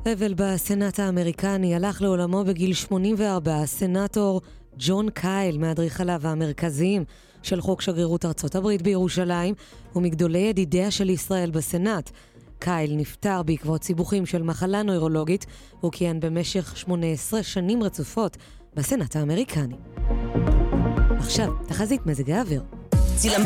אבל בסנאט האמריקני הלך לעולמו בגיל 84 הסנאטור ג'ון קייל, מאדריכליו המרכזיים של חוק שגרירות ארצות הברית בירושלים ומגדולי ידידיה של ישראל בסנאט. קייל נפטר בעקבות סיבוכים של מחלה נוירולוגית וכיהן במשך 18 שנים רצופות בסנאט האמריקני. עכשיו, תחזית מזג האוויר. צילמתי